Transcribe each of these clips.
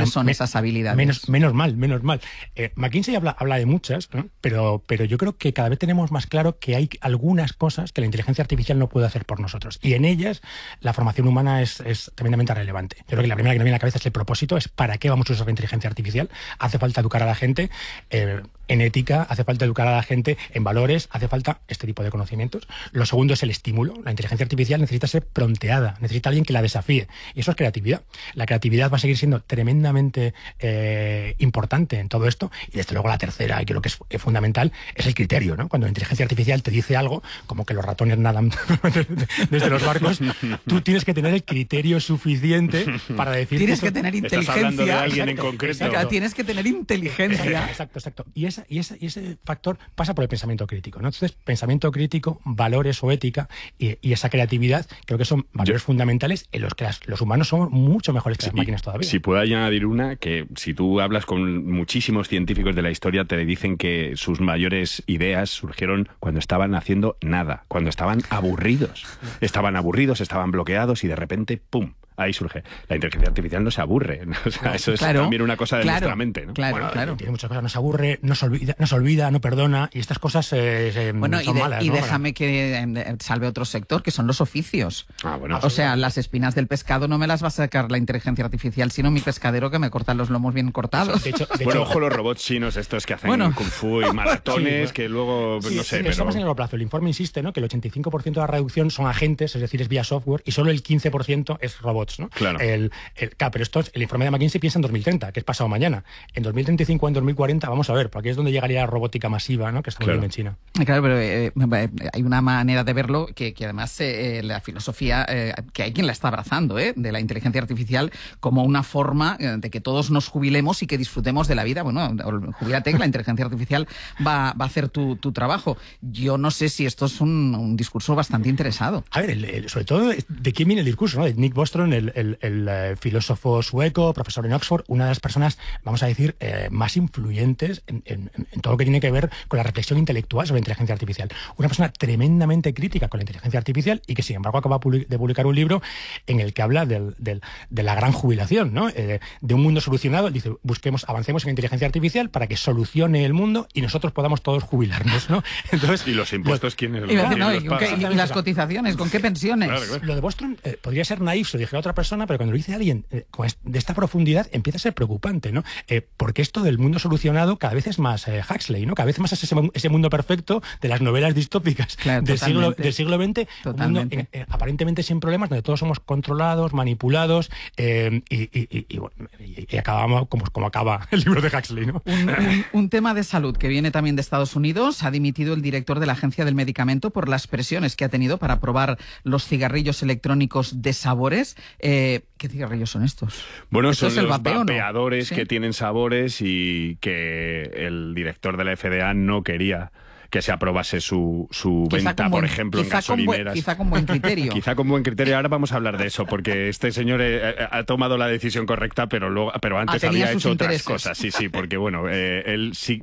¿Cuáles son esas habilidades? Menos mal. McKinsey habla de muchas, ¿no? pero yo creo que cada vez tenemos más claro que hay algunas cosas que la inteligencia artificial no puede hacer por nosotros. Y en ellas la formación humana es tremendamente relevante. Yo creo que la primera que me viene a la cabeza es el propósito, es para qué vamos a usar la inteligencia artificial. Hace falta educar a la gente en ética, hace falta educar a la gente en valores, hace falta este tipo de conocimientos. Lo segundo es el estímulo. La inteligencia artificial necesita ser pronteada, necesita alguien que la desafíe. Y eso es creatividad. La creatividad va a seguir siendo tremendamente importante en todo esto. Y desde luego la tercera, y creo que es fundamental, es el criterio, ¿no? Cuando la inteligencia artificial te dice algo, como que los ratones nadan desde los barcos, tú tienes que tener el criterio suficiente para decir... Tienes que tener inteligencia. ¿Estás hablando de alguien en concreto? Exacto, tienes que tener inteligencia. Exacto. Y ese factor pasa por el pensamiento crítico, ¿no? Entonces, pensamiento crítico, valores o ética y esa creatividad, creo que son valores fundamentales en los que los humanos somos mucho mejores que las máquinas todavía. Si puedo añadir una, que si tú hablas con muchísimos científicos de la historia, te dicen que sus mayores ideas surgieron cuando estaban haciendo nada, cuando estaban aburridos. Estaban bloqueados y de repente, ¡pum!, ahí surge. La inteligencia artificial no se aburre, ¿no? O sea, eso es también una cosa de nuestra mente, ¿no? Claro. Tiene muchas cosas, no se aburre, no se olvida, no perdona, y estas cosas son malas. Y ¿no? déjame que salve otro sector, que son los oficios. O sea, las espinas del pescado no me las va a sacar la inteligencia artificial, sino mi pescadero que me corta los lomos bien cortados. De hecho, ojo los robots chinos estos que hacen kung fu y maratones, que luego, no sé, pero... Estamos en el largo plazo. El informe insiste, ¿no?, que el 85% de la reducción son agentes, es decir, es vía software, y solo el 15% es robots, ¿no? Claro. Pero el informe de McKinsey piensa en 2030, que es pasado mañana. En 2035, en 2040, vamos a ver, porque aquí es donde llegaría la robótica masiva, ¿no?, que estamos viendo en China. Claro, pero hay una manera de verlo que además la filosofía, que hay quien la está abrazando, de la inteligencia artificial como una forma de que todos nos jubilemos y que disfrutemos de la vida. Bueno, jubílate, que la inteligencia artificial va a hacer tu trabajo. Yo no sé si esto es un discurso bastante interesado. A ver, sobre todo, ¿de quién viene el discurso, no? De Nick Bostrom, el filósofo sueco, profesor en Oxford, una de las personas, vamos a decir, más influyentes en todo lo que tiene que ver con la reflexión intelectual sobre la inteligencia artificial. Una persona tremendamente crítica con la inteligencia artificial y que, sin embargo, acaba de publicar un libro en el que habla de la gran jubilación, ¿no? De un mundo solucionado. Dice, avancemos en inteligencia artificial para que solucione el mundo y nosotros podamos todos jubilarnos, ¿no? Entonces, ¿y los impuestos quiénes los y las cotizaciones? ¿Con qué pensiones? Claro. Lo de Bostrom podría ser naif, se lo dijera a otra persona, pero cuando lo dice alguien de esta profundidad empieza a ser preocupante, ¿no? Porque esto del mundo solucionado cada vez es más Huxley, ¿no? Cada vez más es ese mundo perfecto de las novelas distópicas del siglo XX, un mundo aparentemente sin problemas, donde todos somos controlados, manipulados, y acabamos como acaba el libro de Huxley, ¿no? Un tema de salud que viene también de Estados Unidos. Ha dimitido el director de la Agencia del Medicamento por las presiones que ha tenido para probar los cigarrillos electrónicos de sabores. ¿Qué cigarrillos son estos? Bueno, son los vapeadores que tienen sabores y que el director de la FDA no quería que se aprobase su venta, por ejemplo, en gasolineras. Quizá con buen criterio. Quizá con buen criterio. Ahora vamos a hablar de eso, porque este señor ha tomado la decisión correcta, pero antes había hecho otras cosas. Sí, porque él sí,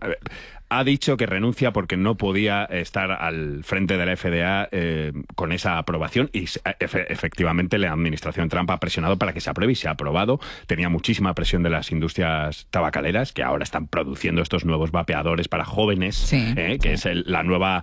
ha dicho que renuncia porque no podía estar al frente de la FDA con esa aprobación y efectivamente la administración Trump ha presionado para que se apruebe y se ha aprobado. Tenía muchísima presión de las industrias tabacaleras que ahora están produciendo estos nuevos vapeadores para jóvenes, que es la nueva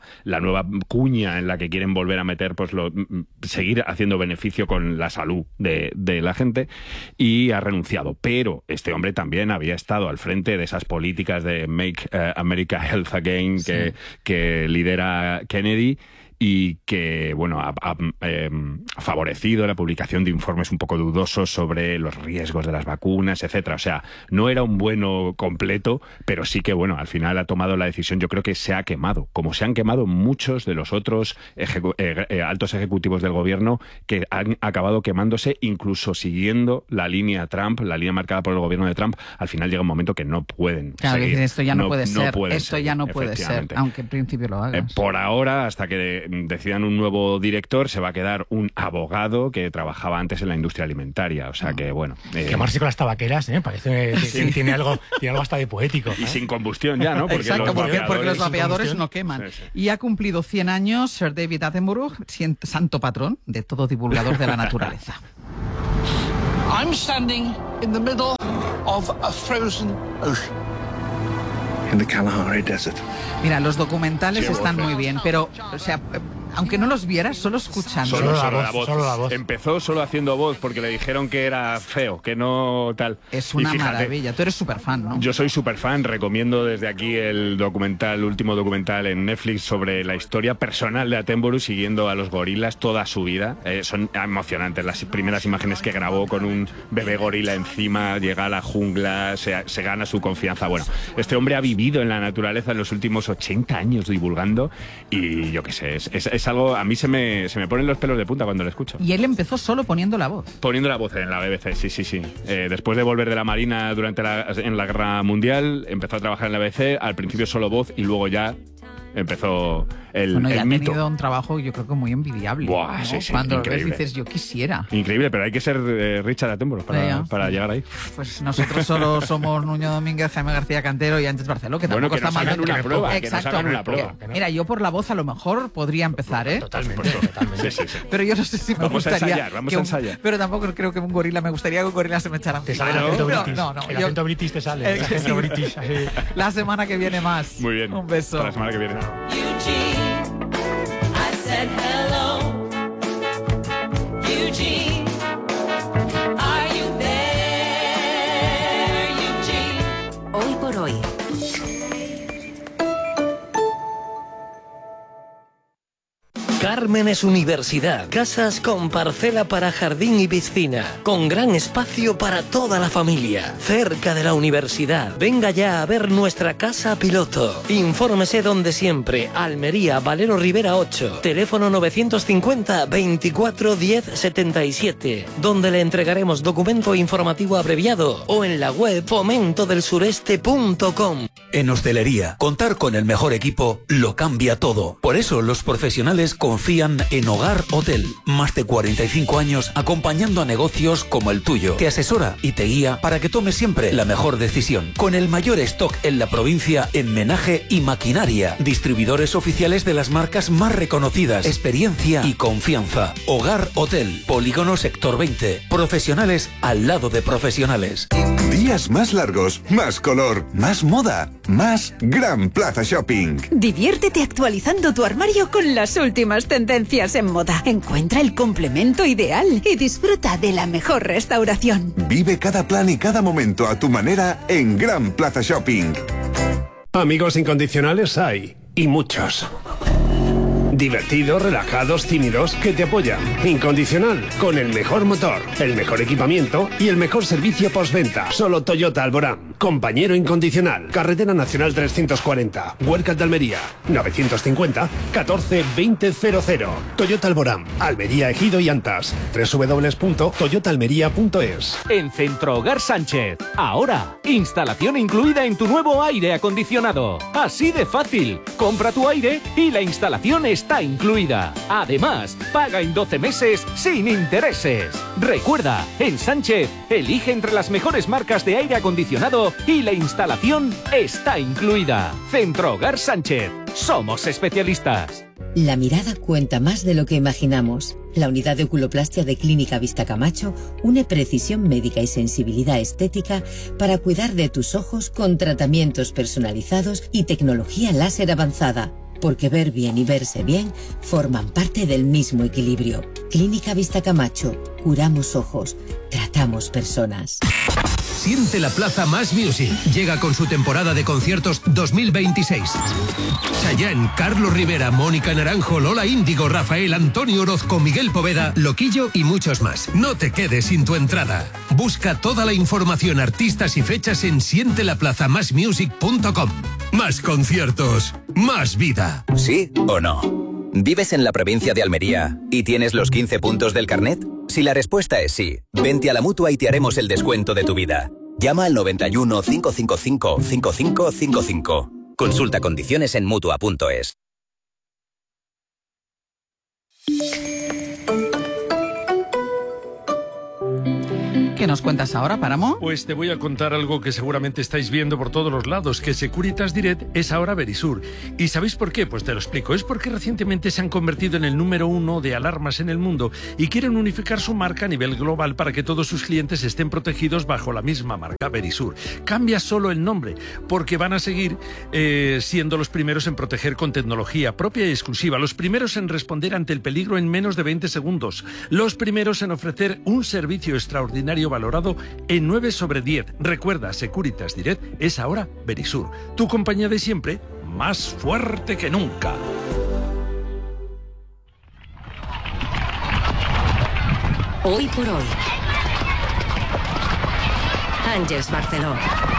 cuña en la que quieren volver a meter, seguir haciendo beneficio con la salud de la gente, y ha renunciado. Pero este hombre también había estado al frente de esas políticas de Make America Health Again que lidera Kennedy y que, ha favorecido la publicación de informes un poco dudosos sobre los riesgos de las vacunas, etcétera. O sea, no era un bueno completo, pero sí que, al final ha tomado la decisión. Yo creo que se ha quemado, como se han quemado muchos de los otros altos ejecutivos del gobierno que han acabado quemándose, incluso siguiendo la línea Trump, la línea marcada por el gobierno de Trump. Al final llega un momento que no pueden seguir. Esto ya no puede ser. Esto ya no puede ser, aunque en principio lo hagas. Por ahora, hasta que decidan un nuevo director, se va a quedar un abogado que trabajaba antes en la industria alimentaria. O sea que, quemarse con las tabaqueras, parece que tiene algo hasta de poético. Y sin combustión ya, ¿no? Porque los vapeadores no queman. Sí. Y ha cumplido 100 años Sir David Attenborough, santo patrón de todo divulgador de la naturaleza. I'm standing in the middle of a frozen ocean in the Kalahari Desert. Mira, los documentales están muy bien, pero, o sea, aunque no los vieras, solo escuchando. Solo la voz. Empezó solo haciendo voz porque le dijeron que era feo, que no tal. Es una maravilla. Tú eres súper fan, ¿no? Yo soy súper fan. Recomiendo desde aquí el último documental en Netflix sobre la historia personal de Attenborough siguiendo a los gorilas toda su vida. Son emocionantes las primeras imágenes que grabó con un bebé gorila encima, llega a la jungla, se gana su confianza. Bueno, este hombre ha vivido en la naturaleza en los últimos 80 años divulgando y yo qué sé, es algo, a mí se me ponen los pelos de punta cuando lo escucho. Y él empezó solo poniendo la voz. Poniendo la voz en la BBC, sí. Después de volver de la Marina en la Guerra Mundial, empezó a trabajar en la BBC, al principio solo voz y luego ya empezó el mito. Ha tenido un trabajo, yo creo que muy envidiable. Buah, ¿no? sí, cuando increíble. ves, dices, yo quisiera. Increíble, pero hay que ser Richard Attenborough para llegar ahí. Pues nosotros solo somos Nuño Domínguez, Jaime García Cantero y Ángel Barceló, que tampoco está mal. Exacto. Mira, yo por la voz a lo mejor podría empezar, ¿eh? Totalmente. Sí. Pero yo no sé si me gustaría. Vamos a ensayar. Pero tampoco creo que un gorila me gustaría que un gorila se me echara. Te sale el acento british. El acento british te sale. El acento british. La semana que viene más. Muy bien. Un beso. Hasta la semana que viene. Eugene, I said hello. Eugene, are you there, Eugene? Hoy por hoy. Cármenes Universidad. Casas con parcela para jardín y piscina. Con gran espacio para toda la familia. Cerca de la universidad. Venga ya a ver nuestra casa piloto. Infórmese donde siempre. Almería, Valero Rivera 8. Teléfono 950 24 10 77. Donde le entregaremos documento informativo abreviado. O en la web fomentodelsureste.com. En hostelería, contar con el mejor equipo lo cambia todo. Por eso los profesionales confían en Hogar Hotel. Más de 45 años acompañando a negocios como el tuyo. Te asesora y te guía para que tomes siempre la mejor decisión. Con el mayor stock en la provincia en menaje y maquinaria. Distribuidores oficiales de las marcas más reconocidas. Experiencia y confianza. Hogar Hotel. Polígono Sector 20. Profesionales al lado de profesionales. Días más largos, más color, más moda, más Gran Plaza Shopping. Diviértete actualizando tu armario con las últimas tendencias en moda. Encuentra el complemento ideal y disfruta de la mejor restauración. Vive cada plan y cada momento a tu manera en Gran Plaza Shopping. Amigos incondicionales hay, y muchos. Divertidos, relajados, tímidos, que te apoyan. Incondicional, con el mejor motor, el mejor equipamiento y el mejor servicio postventa. Solo Toyota Alborán. Compañero incondicional. Carretera Nacional 340. Huercas de Almería. 950 14 2000. Toyota Alborán. Almería, Ejido y Antas. www.toyotaalmería.es. En Centro Hogar Sánchez. Ahora, instalación incluida en tu nuevo aire acondicionado. Así de fácil. Compra tu aire y la instalación está incluida. Además, paga en 12 meses sin intereses. Recuerda, en Sánchez, elige entre las mejores marcas de aire acondicionado y la instalación está incluida. Centro Hogar Sánchez. Somos especialistas. La mirada cuenta más de lo que imaginamos. La unidad de oculoplastia de Clínica Vista Camacho une precisión médica y sensibilidad estética para cuidar de tus ojos con tratamientos personalizados y tecnología láser avanzada. Porque ver bien y verse bien forman parte del mismo equilibrio. Clínica Vista Camacho. Curamos ojos. Tratamos personas. Siente la Plaza Más Music. Llega con su temporada de conciertos 2026. Chayanne, Carlos Rivera, Mónica Naranjo, Lola Índigo, Rafael, Antonio Orozco, Miguel Poveda, Loquillo y muchos más. No te quedes sin tu entrada. Busca toda la información, artistas y fechas en sientelaplazamasmusic.com. Más conciertos, más vida. ¿Sí o no? ¿Vives en la provincia de Almería y tienes los 15 puntos del carnet? Si la respuesta es sí, vente a la Mutua y te haremos el descuento de tu vida. Llama al 91 555 5555. Consulta condiciones en Mutua.es. ¿Qué nos cuentas ahora, Páramo? Pues te voy a contar algo que seguramente estáis viendo por todos los lados, que Securitas Direct es ahora Verisur. ¿Y sabéis por qué? Pues te lo explico. Es porque recientemente se han convertido en el número 1 de alarmas en el mundo y quieren unificar su marca a nivel global para que todos sus clientes estén protegidos bajo la misma marca, Verisur. Cambia solo el nombre, porque van a seguir siendo los primeros en proteger con tecnología propia y exclusiva, los primeros en responder ante el peligro en menos de 20 segundos, los primeros en ofrecer un servicio extraordinario valorado en 9 sobre 10. Recuerda, Securitas Direct es ahora Verisur, tu compañía de siempre, más fuerte que nunca. Hoy por hoy. Àngels Barceló.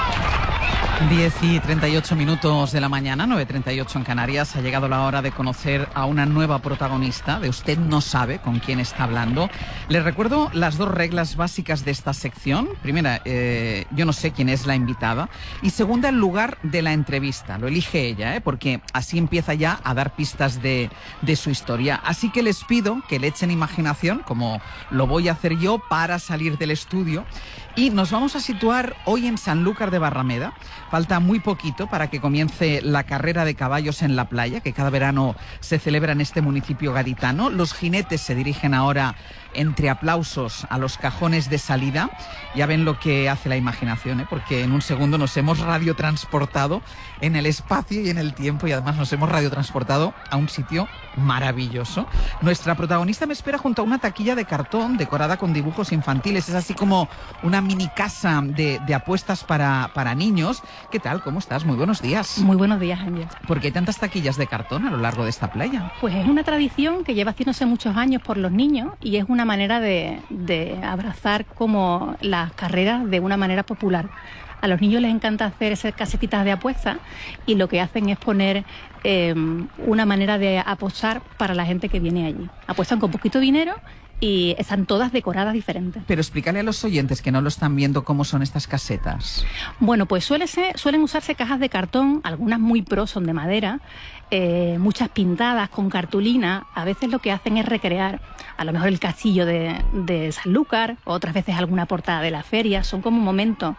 10:38 de la mañana, 9:38 en Canarias. Ha llegado la hora de conocer a una nueva protagonista de Usted no sabe con quién está hablando. Les recuerdo las 2 reglas básicas de esta sección. Primera, yo no sé quién es la invitada. Y segunda, el lugar de la entrevista. Lo elige ella, porque así empieza ya a dar pistas de su historia. Así que les pido que le echen imaginación, como lo voy a hacer yo, para salir del estudio. Y nos vamos a situar hoy en Sanlúcar de Barrameda. Falta muy poquito para que comience la carrera de caballos en la playa, que cada verano se celebra en este municipio gaditano. Los jinetes se dirigen ahora entre aplausos a los cajones de salida. Ya ven lo que hace la imaginación, porque en un segundo nos hemos radiotransportado en el espacio y en el tiempo, y además nos hemos radiotransportado a un sitio maravilloso. Nuestra protagonista me espera junto a una taquilla de cartón decorada con dibujos infantiles. Es así como una mini casa de apuestas para niños. ¿Qué tal? ¿Cómo estás? Muy buenos días. Muy buenos días, Ángel. ¿Por qué hay tantas taquillas de cartón a lo largo de esta playa? Pues es una tradición que lleva haciéndose muchos años por los niños y es una manera de abrazar como las carreras de una manera popular. A los niños les encanta hacer esas casetitas de apuestas y lo que hacen es poner una manera de apostar para la gente que viene allí. Apuestan con poquito dinero y están todas decoradas diferentes. Pero explícale a los oyentes que no lo están viendo cómo son estas casetas. Bueno, pues suelen usarse cajas de cartón, algunas muy pro son de madera, muchas pintadas con cartulina. A veces lo que hacen es recrear a lo mejor el castillo de Sanlúcar, otras veces alguna portada de la feria. Son como momentos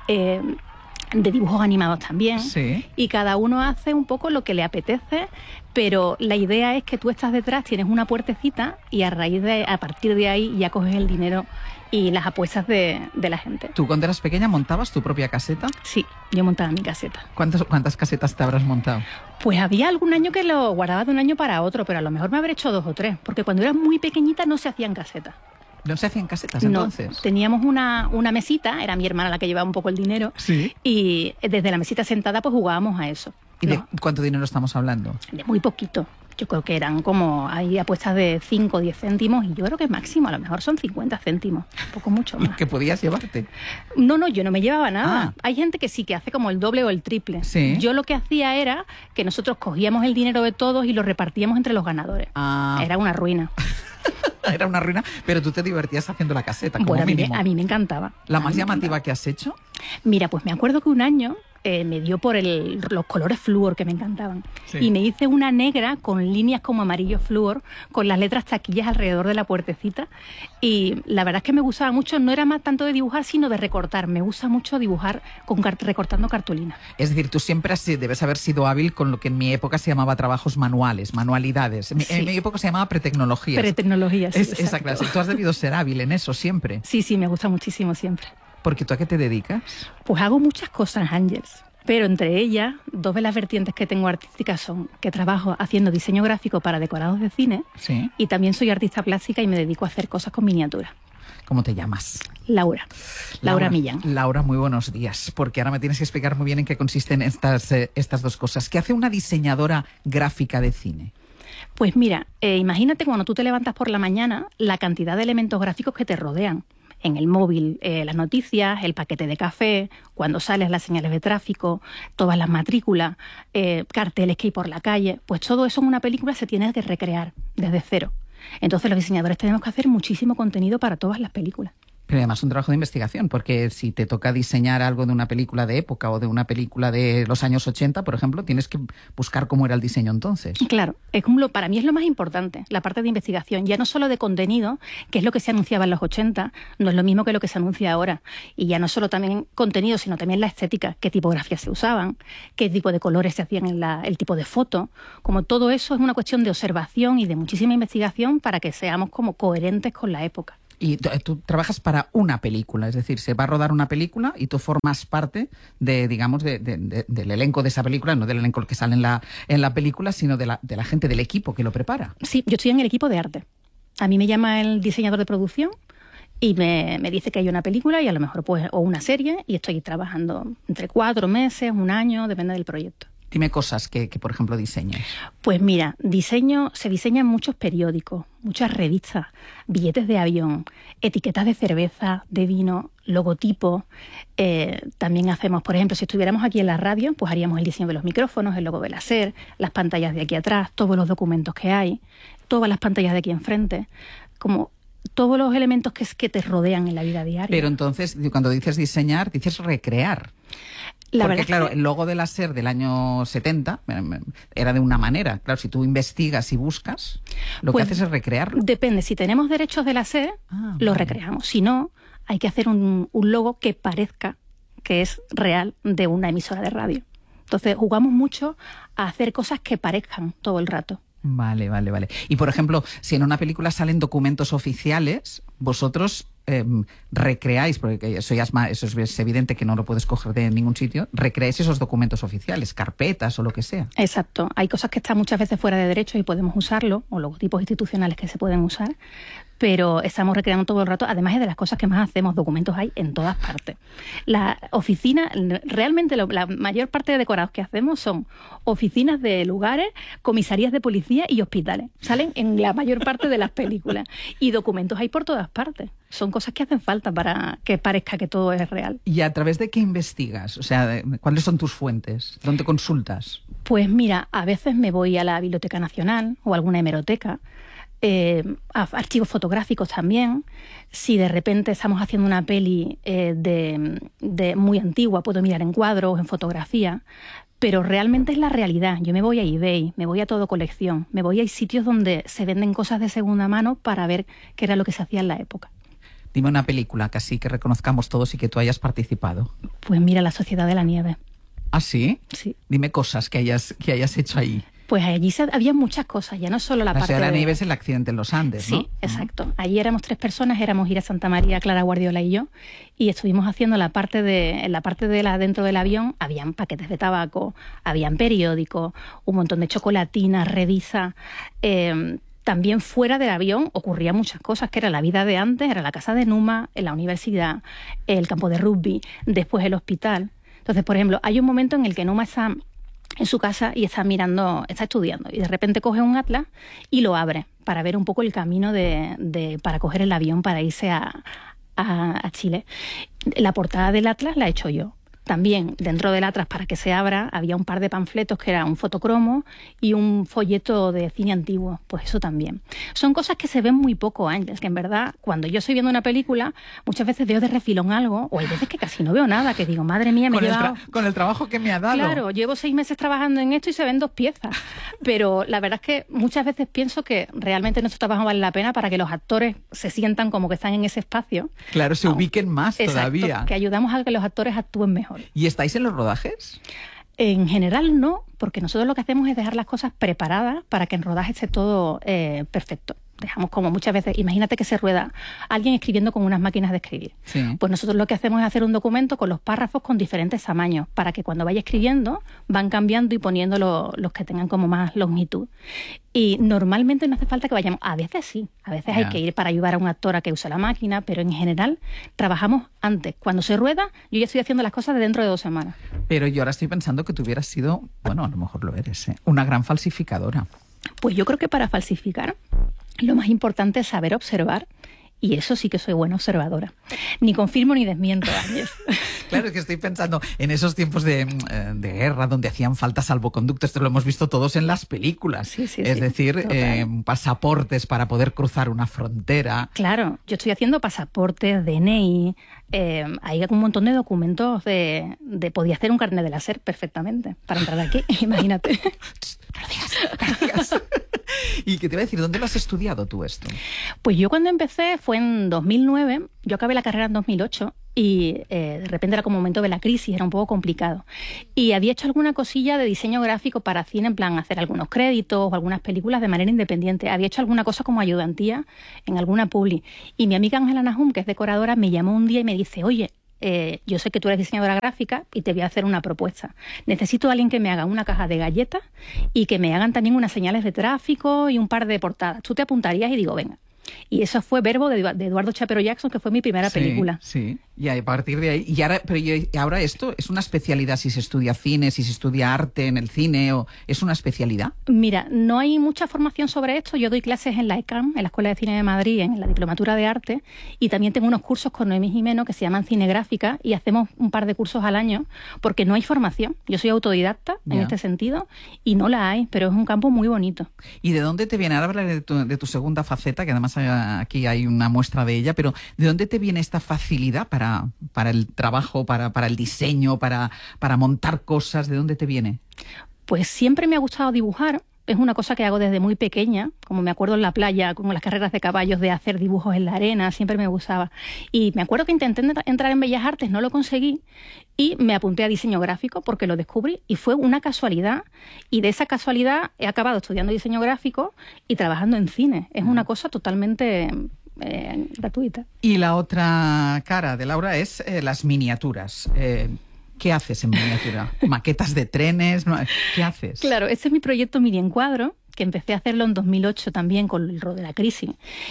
de dibujos animados también. Sí. Y cada uno hace un poco lo que le apetece, pero la idea es que tú estás detrás, tienes una puertecita y a partir de ahí ya coges el dinero y las apuestas de la gente. ¿Tú cuando eras pequeña montabas tu propia caseta? Sí, yo montaba mi caseta. ¿Cuántas casetas te habrás montado? Pues había algún año que lo guardaba de un año para otro, pero a lo mejor me habré hecho 2 o 3, porque cuando era muy pequeñita no se hacían casetas. ¿No se hacían casetas entonces? No, teníamos una mesita, era mi hermana la que llevaba un poco el dinero, sí, y desde la mesita sentada pues jugábamos a eso. ¿Y de cuánto dinero estamos hablando? De muy poquito. Yo creo que eran como, hay apuestas de 5 o 10 céntimos y yo creo que máximo, a lo mejor son 50 céntimos, un poco mucho más. ¿Que podías llevarte? No, yo no me llevaba nada. Hay gente que sí, que hace como el doble o el triple. ¿Sí? Yo lo que hacía era que nosotros cogíamos el dinero de todos y lo repartíamos entre los ganadores. Era una ruina. Era una ruina, pero tú te divertías haciendo la caseta, como bueno, mínimo. A mí me encantaba. ¿La más llamativa que has hecho? Mira, pues me acuerdo que un año me dio por los colores flúor que me encantaban. Sí. Y me hice una negra con líneas como amarillo flúor, con las letras taquillas alrededor de la puertecita. Y la verdad es que me gustaba mucho, no era más tanto de dibujar, sino de recortar. Me gusta mucho dibujar recortando cartulina. Es decir, tú siempre debes haber sido hábil con lo que en mi época se llamaba trabajos manuales, manualidades. En mi época se llamaba pretecnologías. Pretecnologías, sí, esa clase. Tú has debido ser hábil en eso siempre. Sí, me gusta muchísimo siempre. ¿Porque tú a qué te dedicas? Pues hago muchas cosas, Ángels. Pero entre ellas, 2 de las vertientes que tengo artísticas son que trabajo haciendo diseño gráfico para decorados de cine, sí, y también soy artista plástica y me dedico a hacer cosas con miniaturas. ¿Cómo te llamas? Laura Millán. Laura, muy buenos días, porque ahora me tienes que explicar muy bien en qué consisten estas 2 cosas. ¿Qué hace una diseñadora gráfica de cine? Pues mira, imagínate cuando tú te levantas por la mañana, la cantidad de elementos gráficos que te rodean. En el móvil, las noticias, el paquete de café, cuando sales las señales de tráfico, todas las matrículas, carteles que hay por la calle, pues todo eso en una película se tiene que recrear desde cero. Entonces los diseñadores tenemos que hacer muchísimo contenido para todas las películas. Pero además un trabajo de investigación, porque si te toca diseñar algo de una película de época o de una película de los años 80, por ejemplo, tienes que buscar cómo era el diseño entonces. Claro, para mí es lo más importante, la parte de investigación, ya no solo de contenido, que es lo que se anunciaba en los 80, no es lo mismo que lo que se anuncia ahora. Y ya no solo también contenido, sino también la estética, qué tipografías se usaban, qué tipo de colores se hacían en el tipo de foto. Como todo eso es una cuestión de observación y de muchísima investigación para que seamos como coherentes con la época. Y tú trabajas para una película, es decir, se va a rodar una película y tú formas parte de, digamos, del elenco de esa película, no del elenco que sale en la película, sino de la gente del equipo que lo prepara. Sí, yo estoy en el equipo de arte. A mí me llama el diseñador de producción y me dice que hay una película y a lo mejor o una serie, y estoy trabajando entre 4 meses, 1 año, depende del proyecto. Dime cosas que por ejemplo, diseñes. Pues mira, se diseñan muchos periódicos, muchas revistas, billetes de avión, etiquetas de cerveza, de vino, logotipos. También hacemos, por ejemplo, si estuviéramos aquí en la radio, pues haríamos el diseño de los micrófonos, el logo de la SER, las pantallas de aquí atrás, todos los documentos que hay, todas las pantallas de aquí enfrente, como todos los elementos que te rodean en la vida diaria. Pero entonces, cuando dices diseñar, dices recrear. Porque claro, el logo de la SER del año 70 era de una manera. Claro, si tú investigas y buscas, lo que haces es recrearlo. Depende, si tenemos derechos de la SER, lo recreamos. Si no, hay que hacer un logo que parezca que es real de una emisora de radio. Entonces, jugamos mucho a hacer cosas que parezcan todo el rato. Vale. Y por ejemplo, si en una película salen documentos oficiales, vosotros recreáis, porque eso es evidente que no lo puedes coger de ningún sitio, recreáis esos documentos oficiales, carpetas o lo que sea. Exacto. Hay cosas que están muchas veces fuera de derecho y podemos usarlo, o logotipos institucionales que se pueden usar, pero estamos recreando todo el rato. Además es de las cosas que más hacemos, documentos hay en todas partes. La oficina, realmente la mayor parte de decorados que hacemos son oficinas de lugares, comisarías de policía y hospitales. Salen en la mayor parte de las películas. Y documentos hay por todas partes. Son cosas que hacen falta para que parezca que todo es real. ¿Y a través de qué investigas? O sea, ¿cuáles son tus fuentes? ¿Dónde consultas? Pues mira, a veces me voy a la Biblioteca Nacional o a alguna hemeroteca, a archivos fotográficos también. Si de repente estamos haciendo una peli de muy antigua, puedo mirar en cuadros, en fotografía, pero realmente es la realidad. Yo me voy a eBay, me voy a Todo Colección, me voy a sitios donde se venden cosas de segunda mano para ver qué era lo que se hacía en la época. Dime una película que así que reconozcamos todos y que tú hayas participado. Pues mira, La Sociedad de la Nieve. ¿Ah, sí? Sí. Dime cosas que hayas hecho ahí. Pues allí había muchas cosas, ya no solo la parte de la nieve es el accidente en los Andes, ¿no? Sí, exacto. Allí éramos 3 personas, éramos Ira Santamaría, Clara Guardiola y yo, y estuvimos haciendo en la parte dentro del avión, habían paquetes de tabaco, habían periódicos, un montón de chocolatinas, revistas. También fuera del avión ocurrían muchas cosas, que era la vida de antes, era la casa de Numa, en la universidad, el campo de rugby, después el hospital. Entonces, por ejemplo, hay un momento en el que Numa está en su casa y está estudiando, y de repente coge un atlas y lo abre para ver un poco el camino para coger el avión para irse a Chile. La portada del atlas la he hecho yo. También dentro del atlas, para que se abra, había un par de panfletos que era un fotocromo y un folleto de cine antiguo. Pues eso también. Son cosas que se ven muy poco, Ángeles, que en verdad, cuando yo estoy viendo una película, muchas veces veo de refilón algo, o hay veces que casi no veo nada, que digo, madre mía, con el trabajo que me ha dado. Claro, llevo 6 meses trabajando en esto y se ven 2 piezas. Pero la verdad es que muchas veces pienso que realmente nuestro trabajo vale la pena para que los actores se sientan como que están en ese espacio. Claro, se ubiquen más. Exacto, todavía. Que ayudamos a que los actores actúen mejor. ¿Y estáis en los rodajes? En general no, porque nosotros lo que hacemos es dejar las cosas preparadas para que en rodaje esté todo perfecto. Dejamos como muchas veces, imagínate que se rueda alguien escribiendo con unas máquinas de escribir. Sí. Pues nosotros lo que hacemos es hacer un documento con los párrafos con diferentes tamaños, para que cuando vaya escribiendo van cambiando y poniendo los que tengan como más longitud. Y normalmente no hace falta que vayamos, a veces sí, a veces hay que ir para ayudar a un actor a que use la máquina, pero en general trabajamos antes. Cuando se rueda, yo ya estoy haciendo las cosas de dentro de 2 semanas. Pero yo ahora estoy pensando que tú hubieras sido, bueno, a lo mejor lo eres, una gran falsificadora. Pues yo creo que para falsificar lo más importante es saber observar Y eso sí que soy buena observadora. Ni confirmo ni desmiento, Ángels. Claro, es que estoy pensando en esos tiempos de guerra donde hacían falta salvoconductos. Esto lo hemos visto todos en las películas. Es decir, pasaportes para poder cruzar una frontera. Claro, yo estoy haciendo pasaportes, DNI. Hay un montón de documentos de podía hacer un carnet de láser perfectamente para entrar aquí. Imagínate. No lo digas. ¿Y qué te iba a decir? ¿Dónde lo has estudiado tú esto? Pues yo cuando empecé fue en 2009, yo acabé la carrera en 2008 y de repente era como un momento de la crisis, era un poco complicado. Y había hecho alguna cosilla de diseño gráfico para cine, en plan hacer algunos créditos o algunas películas de manera independiente. Había hecho alguna cosa como ayudantía en alguna publi. Y mi amiga Ángela Nahum, que es decoradora, me llamó un día y me dice, oye, yo sé que tú eres diseñadora gráfica y te voy a hacer una propuesta. Necesito a alguien que me haga una caja de galletas y que me hagan también unas señales de tráfico y un par de portadas. ¿Tú te apuntarías? Y digo, venga. Y eso fue Verbo de Eduardo Chapero Jackson, que fue mi primera película. Sí, y a partir de ahí. Y ahora esto es una especialidad, si se estudia cine, si se estudia arte en el cine, o ¿es una especialidad? Mira, no hay mucha formación sobre esto. Yo doy clases en la ECAM, en la Escuela de Cine de Madrid, en la Diplomatura de Arte, y también tengo unos cursos con Noemí Jimeno que se llaman Cinegráfica, y hacemos un par de cursos al año, porque no hay formación. Yo soy autodidacta en este sentido, y no la hay, pero es un campo muy bonito. ¿Y de dónde te viene? Ahora hablaré de tu segunda faceta, que además aquí hay una muestra de ella, pero ¿de dónde te viene esta facilidad para el trabajo, para el diseño, para montar cosas? ¿De dónde te viene? Pues siempre me ha gustado dibujar. Es una cosa que hago desde muy pequeña, como me acuerdo en la playa, como las carreras de caballos, de hacer dibujos en la arena, siempre me gustaba. Y me acuerdo que intenté entrar en Bellas Artes, no lo conseguí, y me apunté a diseño gráfico porque lo descubrí y fue una casualidad. Y de esa casualidad he acabado estudiando diseño gráfico y trabajando en cine. Es una cosa totalmente gratuita. Y la otra cara de Laura es las miniaturas. ¿Qué haces en miniatura? ¿Maquetas de trenes? ¿Qué haces? Claro, este es mi proyecto Mini Encuadro, que empecé a hacerlo en 2008 también con el rol de la crisis.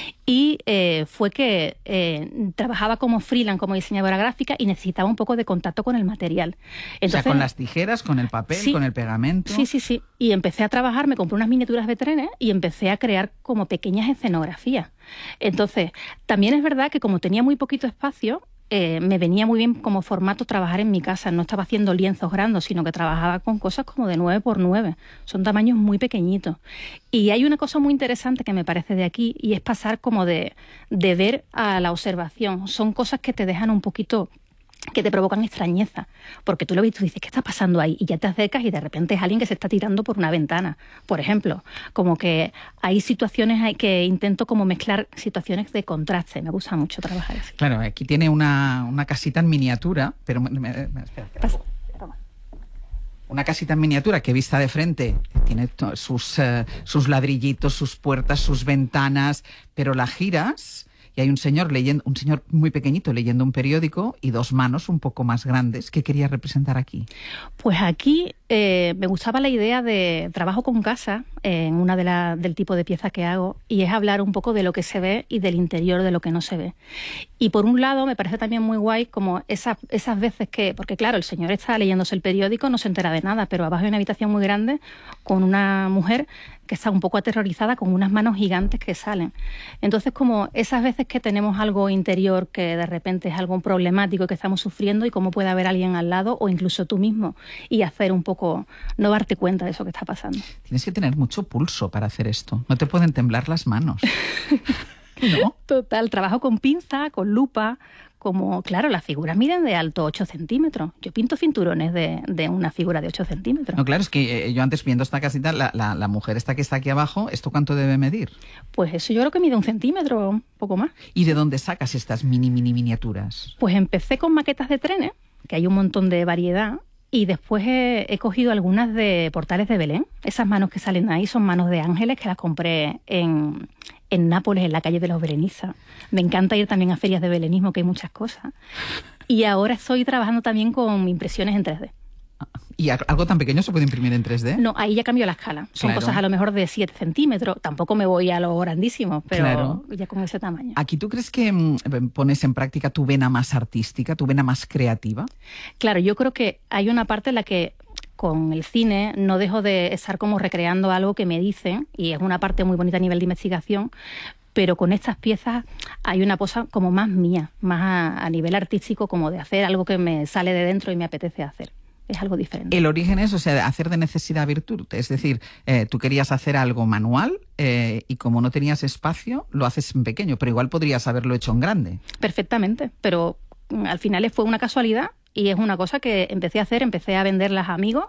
Y fue que trabajaba como freelance, como diseñadora gráfica, y necesitaba un poco de contacto con el material. Entonces, o sea, con las tijeras, con el papel, con el pegamento. Sí. Y empecé a trabajar, me compré unas miniaturas de trenes y empecé a crear como pequeñas escenografías. Entonces, también es verdad que como tenía muy poquito espacio, me venía muy bien como formato trabajar en mi casa. No estaba haciendo lienzos grandes, sino que trabajaba con cosas como de 9x9. Son tamaños muy pequeñitos. Y hay una cosa muy interesante que me parece de aquí, y es pasar como de ver a la observación. Son cosas que te dejan un poquito, que te provocan extrañeza, porque tú lo ves y tú dices, ¿qué está pasando ahí? Y ya te acercas y de repente es alguien que se está tirando por una ventana, por ejemplo. Como que hay situaciones que intento como mezclar situaciones de contraste. Me gusta mucho trabajar así. Claro, aquí tiene una casita en miniatura, pero espera. Una casita en miniatura que vista de frente tiene sus ladrillitos, sus puertas, sus ventanas, pero la giras y hay un señor muy pequeñito leyendo un periódico y dos manos un poco más grandes. ¿Qué quería representar aquí? Pues aquí me gustaba la idea de trabajo con casa en una del tipo de pieza que hago, y es hablar un poco de lo que se ve y del interior de lo que no se ve. Y por un lado me parece también muy guay como esas veces que, porque claro, el señor está leyéndose el periódico, no se entera de nada, pero abajo hay una habitación muy grande con una mujer que está un poco aterrorizada con unas manos gigantes que salen. Entonces, como esas veces que tenemos algo interior que de repente es algo problemático que estamos sufriendo, y cómo puede haber alguien al lado o incluso tú mismo, y hacer un poco, no darte cuenta de eso que está pasando. Tienes que tener mucho pulso para hacer esto. No te pueden temblar las manos. ¿No? Total, trabajo con pinza, con lupa. Como, claro, las figuras miden de alto 8 centímetros. Yo pinto cinturones de una figura de 8 centímetros. No, claro, es que yo antes viendo esta casita, la mujer esta que está aquí abajo, ¿esto cuánto debe medir? Pues eso yo creo que mide 1 centímetro, un poco más. ¿Y de dónde sacas estas miniaturas? Pues empecé con maquetas de trenes, que hay un montón de variedad, y después he cogido algunas de portales de Belén. Esas manos que salen ahí son manos de ángeles que las compré en Nápoles, en la calle de los Belenizas. Me encanta ir también a ferias de belenismo, que hay muchas cosas. Y ahora estoy trabajando también con impresiones en 3D. ¿Y algo tan pequeño se puede imprimir en 3D? No, ahí ya cambió la escala. Son cosas a lo mejor de 7 centímetros. Tampoco me voy a lo grandísimo, pero ya con ese tamaño. ¿Aquí tú crees que pones en práctica tu vena más artística, tu vena más creativa? Claro, yo creo que hay una parte en la que con el cine no dejo de estar como recreando algo que me dicen, y es una parte muy bonita a nivel de investigación, pero con estas piezas hay una cosa como más mía, más a nivel artístico, como de hacer algo que me sale de dentro y me apetece hacer. Es algo diferente. El origen es, o sea, hacer de necesidad virtud. Es decir, tú querías hacer algo manual y como no tenías espacio, lo haces en pequeño, pero igual podrías haberlo hecho en grande. Perfectamente, pero al final fue una casualidad y es una cosa que empecé a hacer, empecé a venderlas a amigos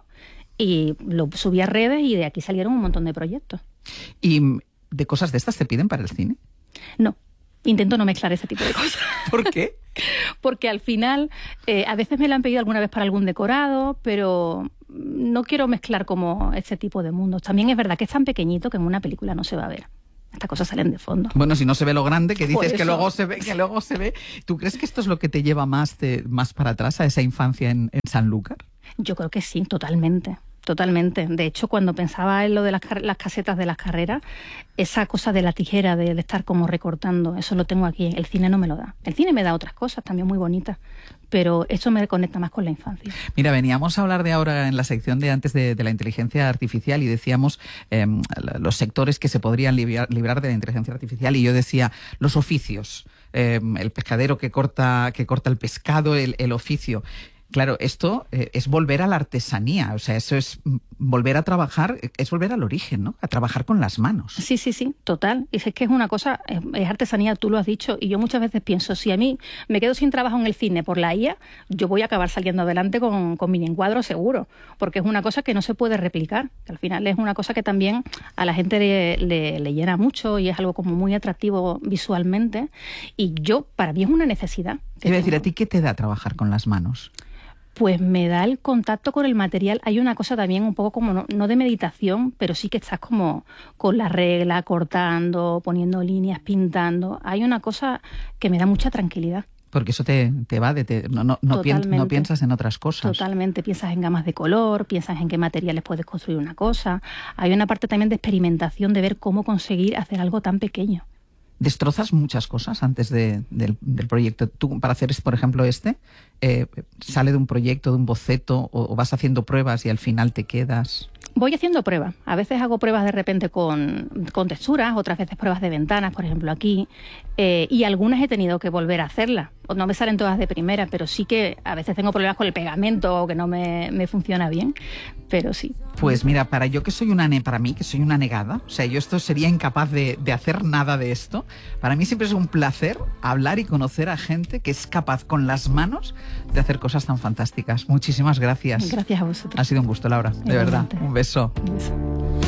y lo subí a redes y de aquí salieron un montón de proyectos. ¿Y de cosas de estas te piden para el cine? No. Intento no mezclar ese tipo de cosas. ¿Por qué? Porque al final, a veces me la han pedido alguna vez para algún decorado, pero no quiero mezclar como ese tipo de mundos. También es verdad que es tan pequeñito que en una película no se va a ver. Estas cosas salen de fondo. Bueno, si no se ve lo grande, que dices que luego se ve, ¿Tú crees que esto es lo que te lleva más para atrás a esa infancia en Sanlúcar? Yo creo que sí, totalmente. Totalmente. De hecho, cuando pensaba en lo de las casetas de las carreras, esa cosa de la tijera, de estar como recortando, eso lo tengo aquí. El cine no me lo da. El cine me da otras cosas también muy bonitas, pero eso me conecta más con la infancia. Mira, veníamos a hablar de ahora en la sección de antes de la inteligencia artificial y decíamos los sectores que se podrían librar de la inteligencia artificial y yo decía los oficios, el pescadero que corta el pescado, el oficio. Claro, esto es volver a la artesanía, o sea, eso es volver a trabajar, es volver al origen, ¿no? A trabajar con las manos. Sí, total. Y es que es una cosa, es artesanía, tú lo has dicho, y yo muchas veces pienso, si a mí me quedo sin trabajo en el cine por la IA, yo voy a acabar saliendo adelante con mi encuadro seguro, porque es una cosa que no se puede replicar, que al final es una cosa que también a la gente le llena mucho y es algo como muy atractivo visualmente, y para mí es una necesidad. Quiero decir, ¿a ti qué te da trabajar con las manos? Pues me da el contacto con el material. Hay una cosa también un poco como, no de meditación, pero sí que estás como con la regla, cortando, poniendo líneas, pintando. Hay una cosa que me da mucha tranquilidad. Porque eso te va, no piensas en otras cosas. Totalmente, piensas en gamas de color, piensas en qué materiales puedes construir una cosa. Hay una parte también de experimentación, de ver cómo conseguir hacer algo tan pequeño. Destrozas muchas cosas antes del proyecto. Tú, para hacer, por ejemplo, sale de un proyecto, de un boceto, o vas haciendo pruebas y al final te quedas... Voy haciendo pruebas. A veces hago pruebas de repente con texturas, otras veces pruebas de ventanas, por ejemplo aquí, y algunas he tenido que volver a hacerlas. No me salen todas de primera, pero sí que a veces tengo problemas con el pegamento o que no me funciona bien, pero sí. Pues mira, para mí que soy una negada, o sea, yo esto sería incapaz de hacer nada de esto. Para mí siempre es un placer hablar y conocer a gente que es capaz con las manos de hacer cosas tan fantásticas. Muchísimas gracias. Gracias a vosotros. Ha sido un gusto, Laura, de verdad. Un beso. Un beso.